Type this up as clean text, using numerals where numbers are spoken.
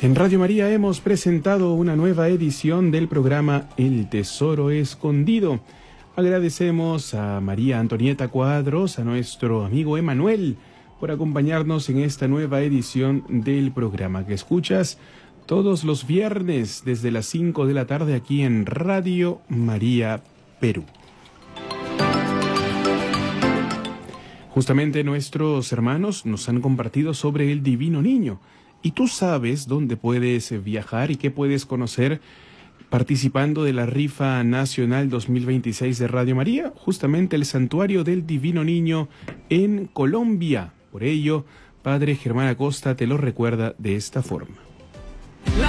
En Radio María hemos presentado una nueva edición del programa El Tesoro Escondido. Agradecemos a María Antonieta Cuadros, a nuestro amigo Emanuel, por acompañarnos en esta nueva edición del programa que escuchas todos los viernes desde las 5 de la tarde aquí en Radio María Perú. Justamente nuestros hermanos nos han compartido sobre el Divino Niño. ¿Y tú sabes dónde puedes viajar y qué puedes conocer participando de la rifa nacional 2026 de Radio María? Justamente el Santuario del Divino Niño en Colombia. Por ello, Padre Germán Acosta te lo recuerda de esta forma.